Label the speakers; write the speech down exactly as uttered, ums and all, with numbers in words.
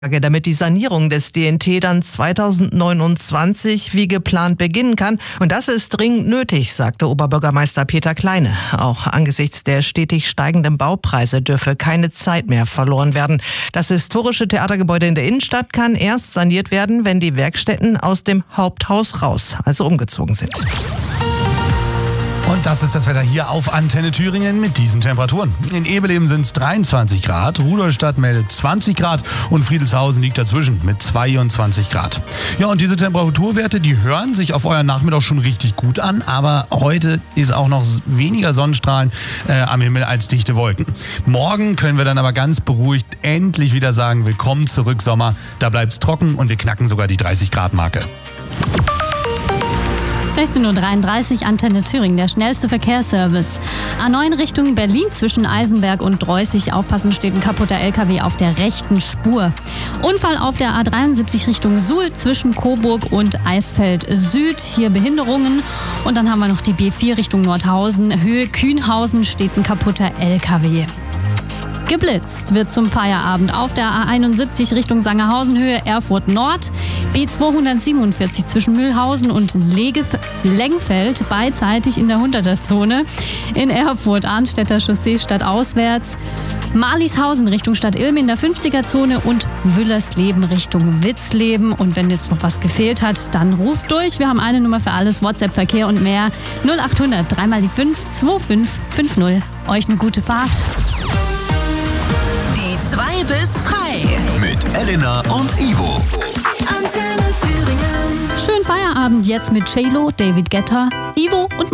Speaker 1: damit die Sanierung des D N T dann zweitausendneunundzwanzig wie geplant beginnen kann. Und das ist dringend nötig, sagte Oberbürgermeister Peter Kleine. Auch angesichts der stetig steigenden Baupreise dürfe keine Zeit mehr verloren werden. Das historische Theatergebäude in der Innenstadt kann erst saniert werden, wenn die Werkstätten aus dem Haupthaus raus, also umgezogen sind.
Speaker 2: Und das ist das Wetter hier auf Antenne Thüringen mit diesen Temperaturen. In Ebeleben sind es dreiundzwanzig Grad, Rudolstadt meldet zwanzig Grad und Friedelshausen liegt dazwischen mit zweiundzwanzig Grad. Ja, und diese Temperaturwerte, die hören sich auf euren Nachmittag schon richtig gut an, aber heute ist auch noch weniger Sonnenstrahlen äh, am Himmel als dichte Wolken. Morgen können wir dann aber ganz beruhigt endlich wieder sagen, willkommen zurück Sommer. Da bleibt's trocken und wir knacken sogar die dreißig Grad Marke.
Speaker 3: sechzehn Uhr dreiunddreißig, Antenne Thüringen, der schnellste Verkehrsservice. A neun Richtung Berlin zwischen Eisenberg und Dreußig. Aufpassen, steht ein kaputter L K W auf der rechten Spur. Unfall auf der A dreiundsiebzig Richtung Suhl zwischen Coburg und Eisfeld Süd. Hier Behinderungen. Und dann haben wir noch die B vier Richtung Nordhausen. Höhe Kühnhausen steht ein kaputter L K W. Geblitzt wird zum Feierabend auf der A einundsiebzig Richtung Sangerhausen, Höhe Erfurt Nord, B zweihundertsiebenundvierzig zwischen Mühlhausen und Legef- Lengfeld beidseitig in der hunderter-Zone, in Erfurt Arnstädter Chaussee stadtauswärts, Marlishausen Richtung Stadt Ilm in der fünfziger-Zone und Wüllersleben Richtung Witzleben. Und wenn jetzt noch was gefehlt hat, dann ruft durch. Wir haben eine Nummer für alles, WhatsApp, Verkehr und mehr. null achthundert, dreimal die fünf, zwei fünf fünf null. Euch eine gute Fahrt.
Speaker 4: Zwei bis frei.
Speaker 5: Mit Elena und Ivo.
Speaker 4: Antenne Thüringen.
Speaker 3: Schönen Feierabend jetzt mit J-Lo, David Guetta, Ivo und